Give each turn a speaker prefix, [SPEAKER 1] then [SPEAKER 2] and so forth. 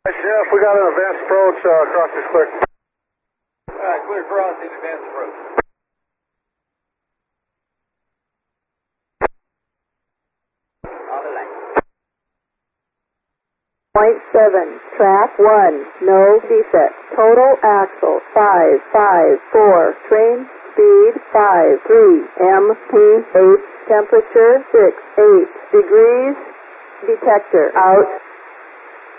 [SPEAKER 1] Jeff, we got an advanced approach, crossing's clear.
[SPEAKER 2] Alright, clear crossing, advanced approach. On the line.
[SPEAKER 3] .7, track 1, no defect. Total axle 554. Train speed 53. MP 8. Temperature 6 8 degrees. Detector out.